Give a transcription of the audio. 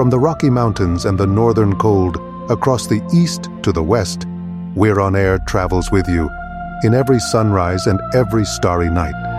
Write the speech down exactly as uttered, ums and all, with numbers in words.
From the Rocky Mountains and the northern cold, across the east to the west, We're on Air travels with you in every sunrise and every starry night.